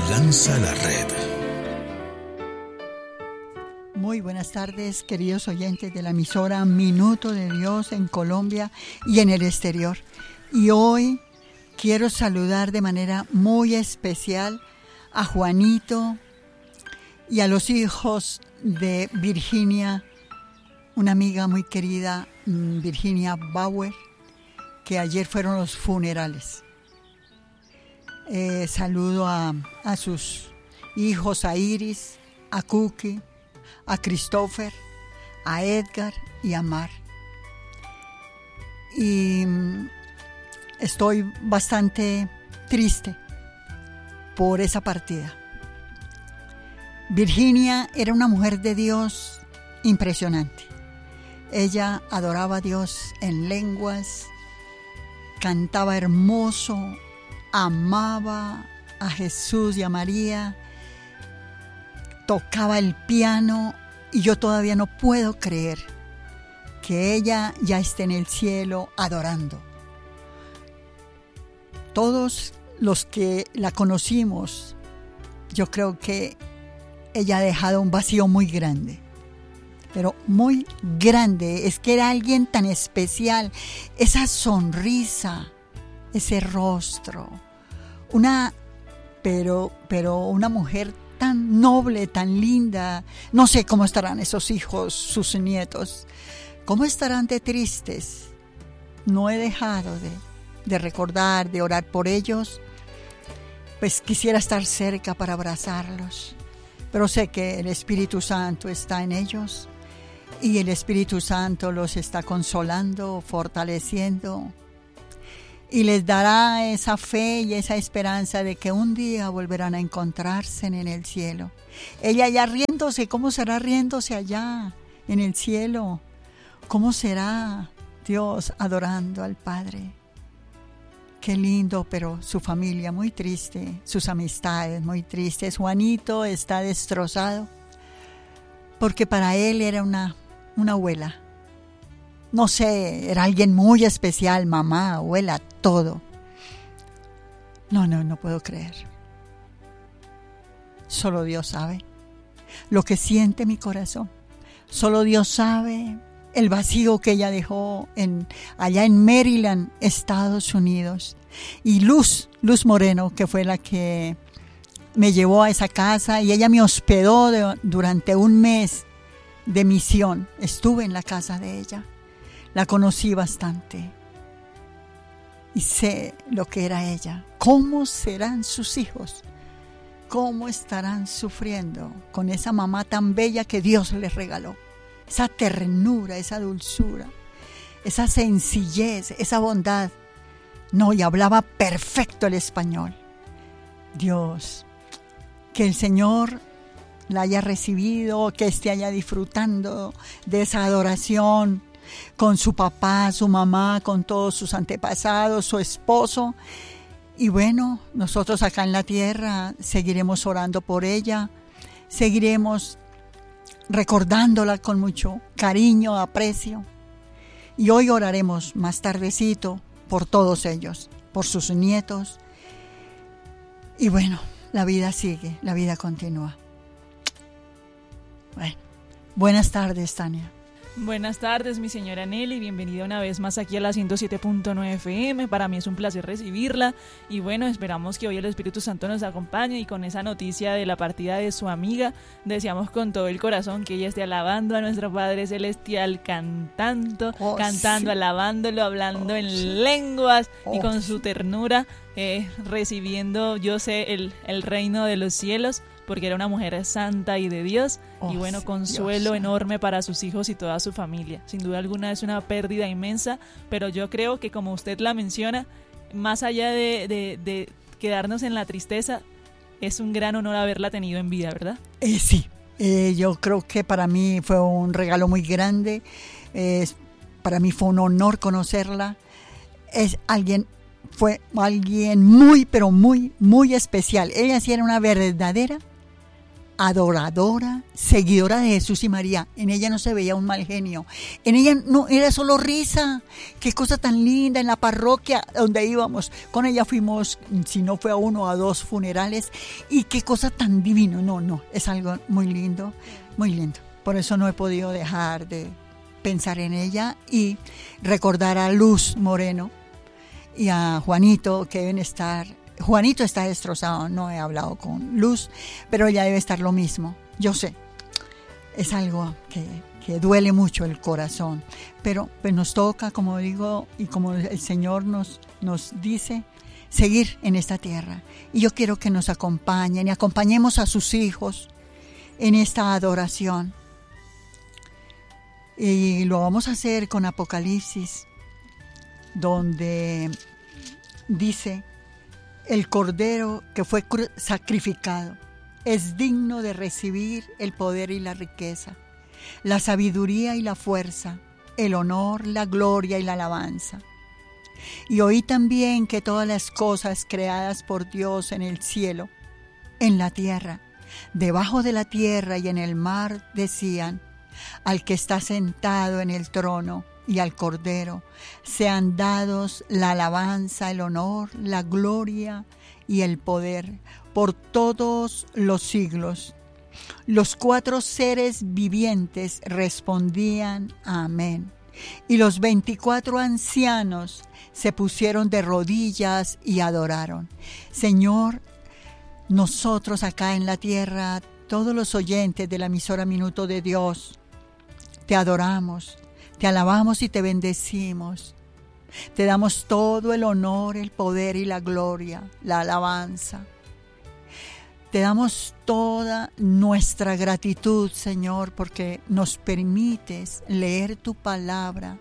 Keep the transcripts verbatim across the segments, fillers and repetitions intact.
lanza la red. Muy buenas tardes, queridos oyentes de la emisora Minuto de Dios en Colombia y en el exterior. Y hoy quiero saludar de manera muy especial a Juanito y a los hijos de Virginia, una amiga muy querida, Virginia Bauer, que ayer fueron los funerales. Eh, saludo a, a sus hijos, a Iris, a Cookie, a Christopher, a Edgar y a Mar. Y estoy bastante triste por esa partida. Virginia era una mujer de Dios impresionante. Ella adoraba a Dios en lenguas, cantaba hermoso, amaba a Jesús y a María, tocaba el piano, y yo todavía no puedo creer que ella ya esté en el cielo adorando. Todos los que la conocimos, yo creo que ella ha dejado un vacío muy grande, pero muy grande. Es que era alguien tan especial, esa sonrisa, ese rostro, una, pero, pero una mujer tan noble, tan linda. No sé cómo estarán esos hijos, sus nietos, cómo estarán de tristes. No he dejado de, de recordar, de orar por ellos. Pues quisiera estar cerca para abrazarlos, pero sé que el Espíritu Santo está en ellos y el Espíritu Santo los está consolando, fortaleciendo, y les dará esa fe y esa esperanza de que un día volverán a encontrarse en el cielo. Ella ya riéndose, ¿cómo será riéndose allá en el cielo? ¿Cómo será Dios adorando al Padre? Qué lindo, pero su familia muy triste, sus amistades muy tristes. Juanito está destrozado porque para él era una, una abuela. No sé, era alguien muy especial, mamá, abuela, todo. No, no, no puedo creer. Solo Dios sabe lo que siente mi corazón. Solo Dios sabe el vacío que ella dejó en, allá en Maryland, Estados Unidos. Y Luz, Luz Moreno, que fue la que me llevó a esa casa, y ella me hospedó de, durante un mes de misión. Estuve en la casa de ella. La conocí bastante y sé lo que era ella. ¿Cómo serán sus hijos? ¿Cómo estarán sufriendo con esa mamá tan bella que Dios les regaló? Esa ternura, esa dulzura, esa sencillez, esa bondad. No, y hablaba perfecto el español. Dios, que el Señor la haya recibido, que esté allá disfrutando de esa adoración con su papá, su mamá, con todos sus antepasados, su esposo. Y bueno, nosotros acá en la tierra seguiremos orando por ella, seguiremos recordándola con mucho cariño, aprecio. Y hoy oraremos más tardecito por todos ellos, por sus nietos. Y bueno, la vida sigue, la vida continúa. Bueno, buenas tardes, Tania. Buenas tardes, mi señora Nelly, bienvenida una vez más aquí a la ciento siete punto nueve F M. Para mí es un placer recibirla y bueno, esperamos que hoy el Espíritu Santo nos acompañe, y con esa noticia de la partida de su amiga, deseamos con todo el corazón que ella esté alabando a nuestro Padre Celestial, cantando, oh, cantando, sí. alabándolo, hablando oh, en sí. lenguas oh, y con su ternura, eh, recibiendo, yo sé, el, el reino de los cielos, porque era una mujer santa y de Dios, oh, y bueno, consuelo Dios. enorme para sus hijos y toda su familia. Sin duda alguna es una pérdida inmensa, pero yo creo que, como usted la menciona, más allá de, de, de quedarnos en la tristeza, es un gran honor haberla tenido en vida, ¿verdad? Eh, sí, eh, yo creo que para mí fue un regalo muy grande, eh, para mí fue un honor conocerla. Es alguien... Fue alguien muy, pero muy, muy especial. Ella sí era una verdadera adoradora, seguidora de Jesús y María. En ella no se veía un mal genio. En ella no era solo risa. Qué cosa tan linda en la parroquia donde íbamos. Con ella fuimos, si no fue a uno, a dos funerales. Y qué cosa tan divino. No, no, es algo muy lindo, muy lindo. Por eso no he podido dejar de pensar en ella y recordar a Luz Moreno y a Juanito, que deben estar. Juanito está destrozado, no he hablado con Luz, pero ella debe estar lo mismo. Yo sé, es algo que, que duele mucho el corazón, pero pues nos toca, como digo, y como el Señor nos, nos dice, seguir en esta tierra. Y yo quiero que nos acompañen y acompañemos a sus hijos en esta adoración. Y lo vamos a hacer con Apocalipsis, donde dice: el Cordero que fue sacrificado es digno de recibir el poder y la riqueza, la sabiduría y la fuerza, el honor, la gloria y la alabanza. Y oí también que todas las cosas creadas por Dios en el cielo, en la tierra, debajo de la tierra y en el mar decían: al que está sentado en el trono y al Cordero sean dados la alabanza, el honor, la gloria y el poder por todos los siglos. Los cuatro seres vivientes respondían amén. Y los veinticuatro ancianos se pusieron de rodillas y adoraron. Señor, nosotros acá en la tierra, todos los oyentes de la emisora Minuto de Dios, te adoramos. Te alabamos y te bendecimos. Te damos todo el honor, el poder y la gloria, la alabanza. Te damos toda nuestra gratitud, Señor, porque nos permites leer tu palabra,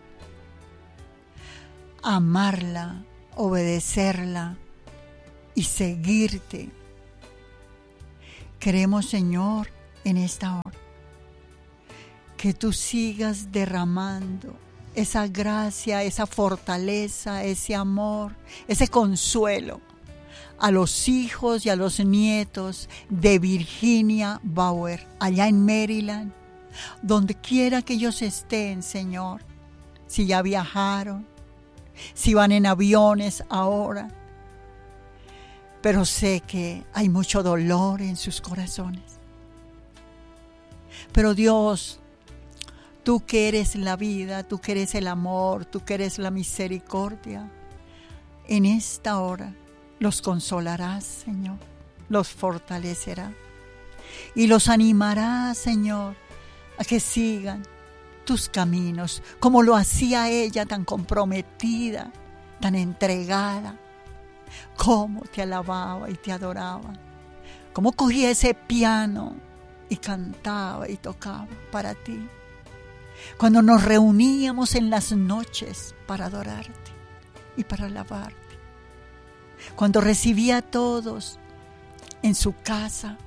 amarla, obedecerla y seguirte. Queremos, Señor, en esta hora, que tú sigas derramando esa gracia, esa fortaleza, ese amor, ese consuelo a los hijos y a los nietos de Virginia Bauer, allá en Maryland, donde quiera que ellos estén, Señor, si ya viajaron, si van en aviones ahora, pero sé que hay mucho dolor en sus corazones. Pero Dios, tú que eres la vida, tú que eres el amor, tú que eres la misericordia, en esta hora los consolarás, Señor, los fortalecerás y los animarás, Señor, a que sigan tus caminos, como lo hacía ella, tan comprometida, tan entregada, cómo te alababa y te adoraba, cómo cogía ese piano y cantaba y tocaba para ti. Cuando nos reuníamos en las noches para adorarte y para alabarte. Cuando recibía a todos en su casa.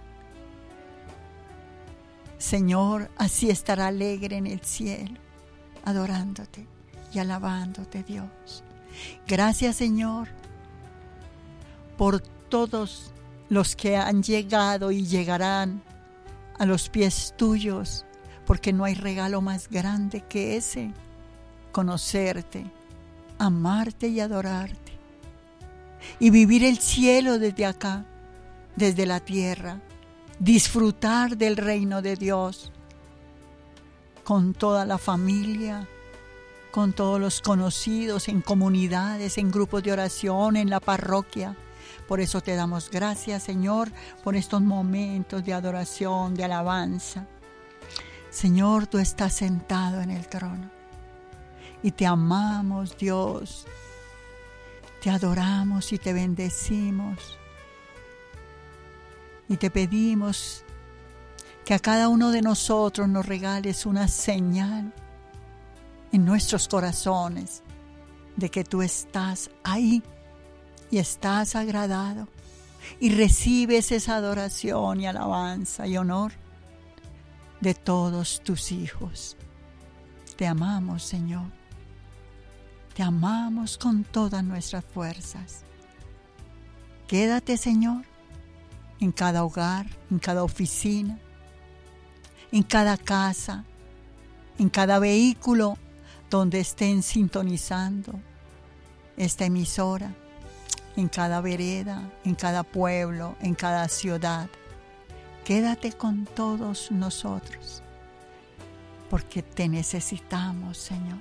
Señor, así estará alegre en el cielo, adorándote y alabándote, Dios. Gracias, Señor, por todos los que han llegado y llegarán a los pies tuyos, porque no hay regalo más grande que ese, conocerte, amarte y adorarte, y vivir el cielo desde acá, desde la tierra, disfrutar del reino de Dios, con toda la familia, con todos los conocidos, en comunidades, en grupos de oración, en la parroquia. Por eso te damos gracias, Señor, por estos momentos de adoración, de alabanza. Señor, tú estás sentado en el trono y te amamos, Dios. Te adoramos y te bendecimos. Y te pedimos que a cada uno de nosotros nos regales una señal en nuestros corazones de que tú estás ahí y estás agradado y recibes esa adoración y alabanza y honor de todos tus hijos. Te amamos, Señor. Te amamos con todas nuestras fuerzas. Quédate, Señor, en cada hogar, en cada oficina, en cada casa, en cada vehículo donde estén sintonizando esta emisora, en cada vereda, en cada pueblo, en cada ciudad. Quédate con todos nosotros, porque te necesitamos, Señor.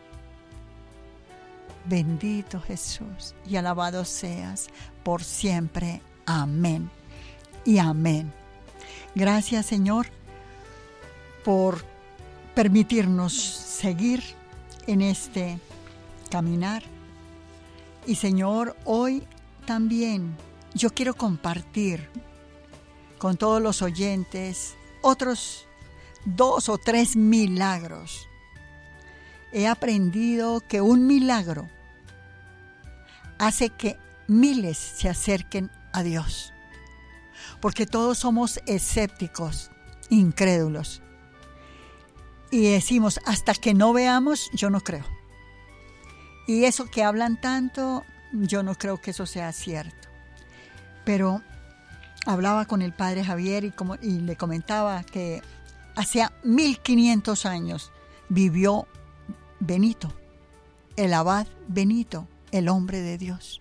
Bendito Jesús, y alabado seas por siempre. Amén y amén. Gracias, Señor, por permitirnos seguir en este caminar. Y, Señor, hoy también yo quiero compartir con todos los oyentes otros dos o tres milagros. He aprendido que un milagro hace que miles se acerquen a Dios, porque todos somos escépticos, incrédulos, y decimos, hasta que no veamos, yo no creo. Y eso que hablan tanto, yo no creo que eso sea cierto. Pero hablaba con el padre Javier y, como, y le comentaba que hacía mil quinientos años vivió Benito, el abad Benito, el hombre de Dios.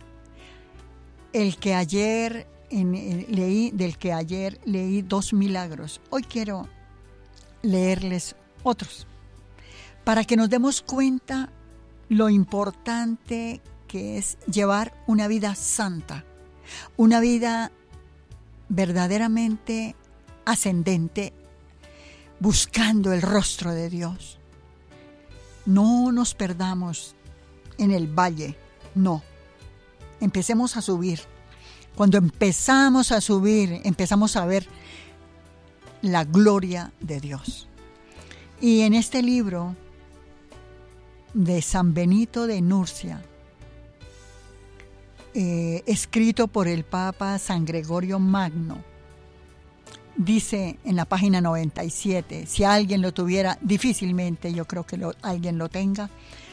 El que ayer en, en, leí, del que ayer leí dos milagros. Hoy quiero leerles otros, para que nos demos cuenta lo importante que es llevar una vida santa, una vida verdaderamente ascendente, buscando el rostro de Dios. No nos perdamos en el valle, no. Empecemos a subir. Cuando empezamos a subir, empezamos a ver la gloria de Dios. Y en este libro de San Benito de Nursia, eh, escrito por el Papa San Gregorio Magno, dice en la página noventa y siete, si alguien lo tuviera, difícilmente yo creo que lo, alguien lo tenga,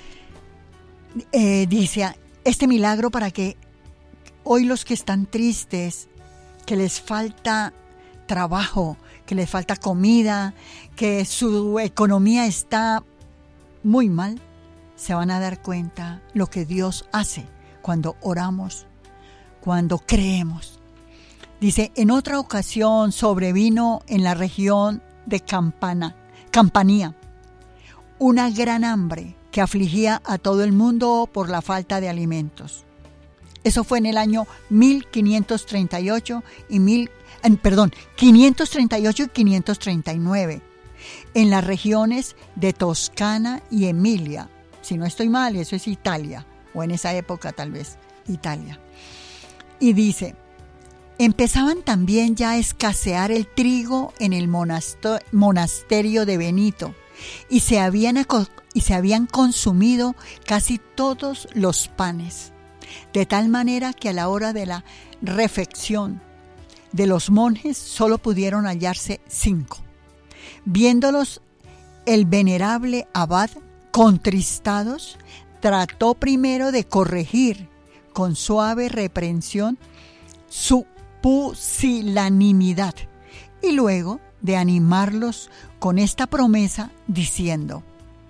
eh, dice, este milagro para que hoy los que están tristes, que les falta trabajo, que les falta comida, que su economía está muy mal, se van a dar cuenta lo que Dios hace cuando oramos, cuando creemos. Dice, en otra ocasión sobrevino en la región de Campana, Campanía una gran hambre que afligía a todo el mundo por la falta de alimentos. Eso fue en el año mil quinientos treinta y ocho y mil, perdón, quinientos treinta y ocho y quinientos treinta y nueve, en las regiones de Toscana y Emilia. Si no estoy mal, eso es Italia, o en esa época tal vez Italia. Y dice, empezaban también ya a escasear el trigo en el monasterio de Benito, y se habían, y se habían consumido casi todos los panes, de tal manera que a la hora de la refección de los monjes solo pudieron hallarse cinco. Viéndolos, el venerable abad, contristados, trató primero de corregir con suave reprensión su pusilanimidad y luego de animarlos con esta promesa diciendo: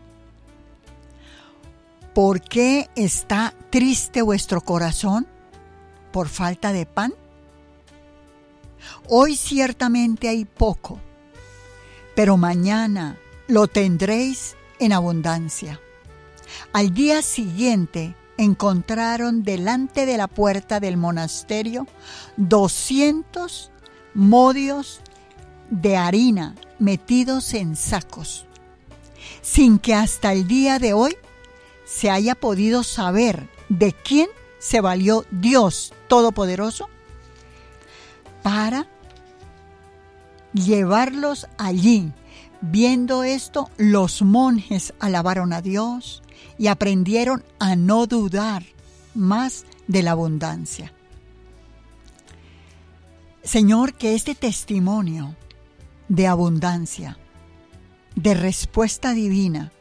¿por qué está triste vuestro corazón por falta de pan? Hoy ciertamente hay poco, pero mañana lo tendréis en abundancia. Al día siguiente encontraron delante de la puerta del monasterio doscientos modios de harina metidos en sacos, sin que hasta el día de hoy se haya podido saber de quién se valió Dios Todopoderoso para llevarlos allí. Viendo esto, los monjes alabaron a Dios y aprendieron a no dudar más de la abundancia. Señor, que este testimonio de abundancia, de respuesta divina,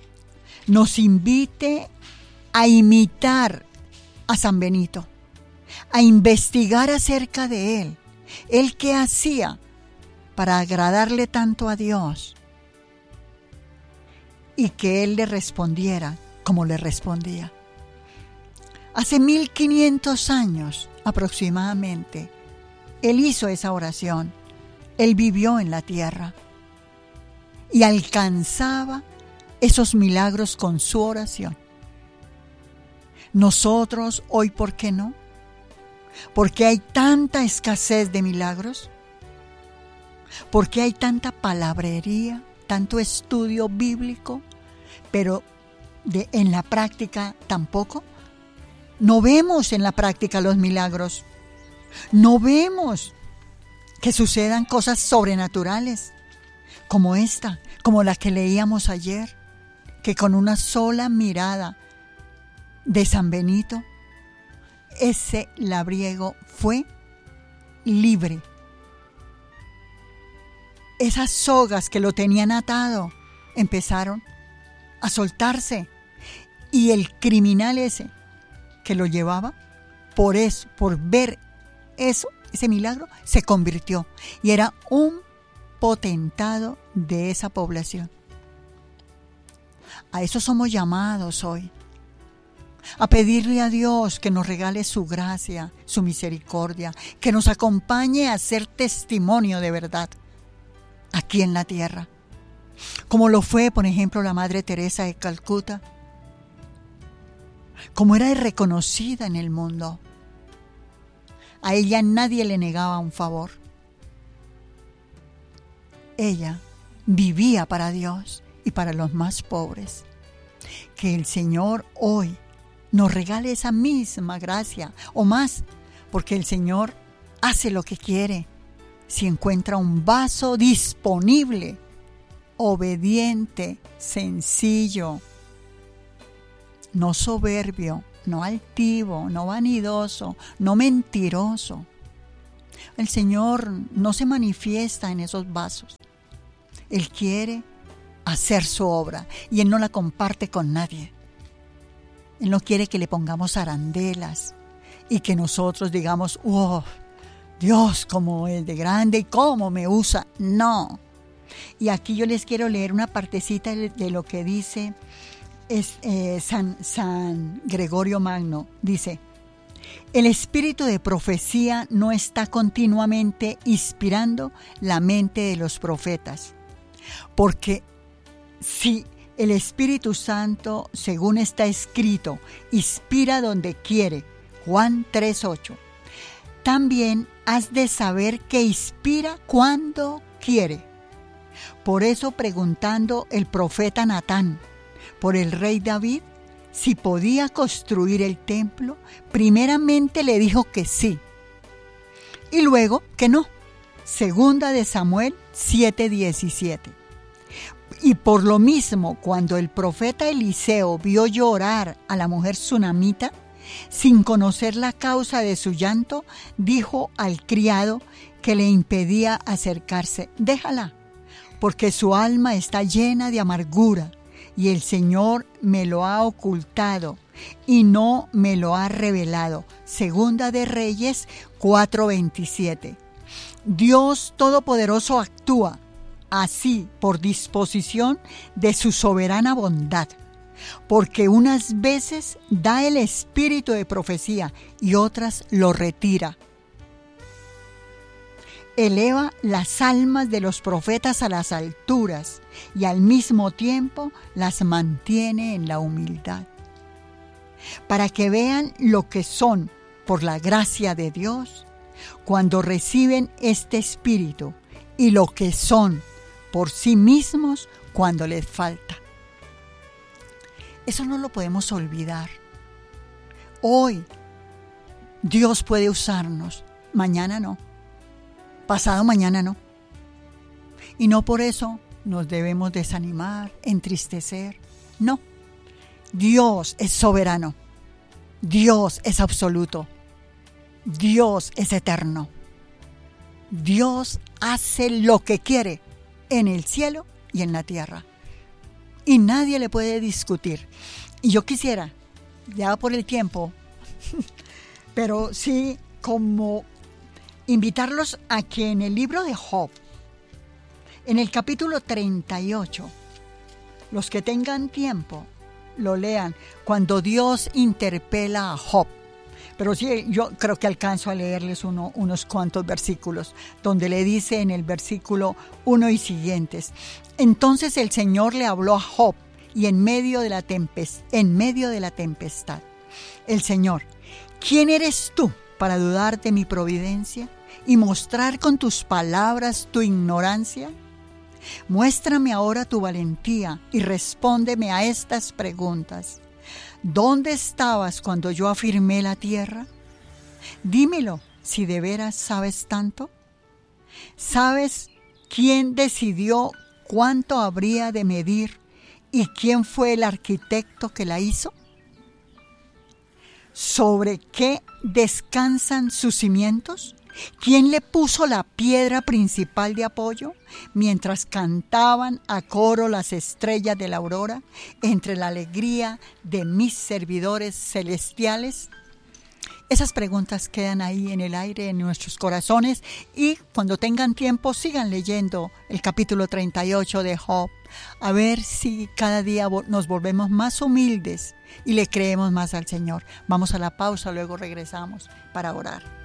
nos invite a imitar a San Benito, a investigar acerca de él. ¿Él qué hacía para agradarle tanto a Dios? Y que él le respondiera como le respondía. Hace mil quinientos años aproximadamente, él hizo esa oración. Él vivió en la tierra y alcanzaba esos milagros con su oración. Nosotros hoy, ¿por qué no? ¿Por qué hay tanta escasez de milagros? ¿Por qué hay tanta palabrería, tanto estudio bíblico, pero de, en la práctica tampoco? No vemos en la práctica los milagros. No vemos que sucedan cosas sobrenaturales, como esta, como la que leíamos ayer, que con una sola mirada de San Benito, ese labriego fue libre. Esas sogas que lo tenían atado empezaron a soltarse, y el criminal ese que lo llevaba, por eso, por ver eso, ese milagro, se convirtió y era un potentado de esa población. A eso somos llamados hoy, a pedirle a Dios que nos regale su gracia, su misericordia, que nos acompañe a ser testimonio de verdad aquí en la tierra, como lo fue, por ejemplo, la Madre Teresa de Calcuta, como era reconocida en el mundo. A ella nadie le negaba un favor. Ella vivía para Dios y para los más pobres. Que el Señor hoy nos regale esa misma gracia o más, porque el Señor hace lo que quiere. Si encuentra un vaso disponible, obediente, sencillo, no soberbio, no altivo, no vanidoso, no mentiroso. El Señor no se manifiesta en esos vasos. Él quiere hacer su obra y Él no la comparte con nadie. Él no quiere que le pongamos arandelas y que nosotros digamos, oh, Dios, cómo es de grande y cómo me usa. No. Y aquí yo les quiero leer una partecita de lo que dice es, eh, San, San Gregorio Magno. Dice: el espíritu de profecía no está continuamente inspirando la mente de los profetas, porque si el Espíritu Santo, según está escrito, inspira donde quiere, Juan tres ocho, también has de saber que inspira cuando quiere. Por eso, preguntando el profeta Natán por el rey David si podía construir el templo, primeramente le dijo que sí y luego que no. Segunda de Samuel siete diecisiete. Y por lo mismo, cuando el profeta Eliseo vio llorar a la mujer sunamita, sin conocer la causa de su llanto, dijo al criado que le impedía acercarse: déjala, porque su alma está llena de amargura, y el Señor me lo ha ocultado y no me lo ha revelado. Segunda de Reyes cuatro veintisiete. Dios Todopoderoso actúa así por disposición de su soberana bondad, porque unas veces da el espíritu de profecía y otras lo retira. Eleva las almas de los profetas a las alturas y al mismo tiempo las mantiene en la humildad, para que vean lo que son por la gracia de Dios cuando reciben este espíritu y lo que son por sí mismos cuando les falta. Eso no lo podemos olvidar. Hoy Dios puede usarnos, mañana no, pasado mañana no. Y no por eso nos debemos desanimar, entristecer. No, Dios es soberano, Dios es absoluto, Dios es eterno. Dios hace lo que quiere en el cielo y en la tierra, y nadie le puede discutir. Y yo quisiera, ya por el tiempo, pero sí como invitarlos a que en el libro de Job, en el capítulo treinta y ocho, los que tengan tiempo, lo lean, cuando Dios interpela a Job. Pero sí, yo creo que alcanzo a leerles uno, unos cuantos versículos, donde le dice en el versículo uno y siguientes: entonces el Señor le habló a Job, y en medio de la tempest- en medio de la tempestad, el Señor: ¿quién eres tú para dudar de mi providencia y mostrar con tus palabras tu ignorancia? Muéstrame ahora tu valentía y respóndeme a estas preguntas. ¿Dónde estabas cuando yo afirmé la tierra? Dímelo, si de veras sabes tanto. ¿Sabes quién decidió cuánto habría de medir y quién fue el arquitecto que la hizo? ¿Sobre qué descansan sus cimientos? ¿Quién le puso la piedra principal de apoyo mientras cantaban a coro las estrellas de la aurora entre la alegría de mis servidores celestiales? Esas preguntas quedan ahí en el aire, en nuestros corazones, y cuando tengan tiempo sigan leyendo el capítulo treinta y ocho de Job, a ver si cada día nos volvemos más humildes y le creemos más al Señor. Vamos a la pausa, luego regresamos para orar.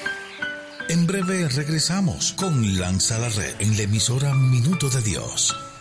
En breve regresamos con Lanza la Red en la emisora Minuto de Dios.